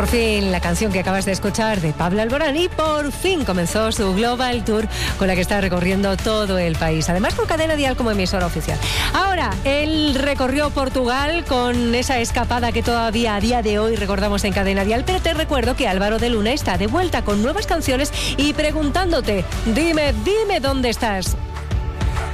Por fin, la canción que acabas de escuchar de Pablo Alborán, y por fin comenzó su Global Tour con la que está recorriendo todo el país, además con Cadena Dial como emisora oficial. Ahora, él recorrió Portugal con esa escapada que todavía a día de hoy recordamos en Cadena Dial, pero te recuerdo que Álvaro de Luna está de vuelta con nuevas canciones y preguntándote, dime dónde estás.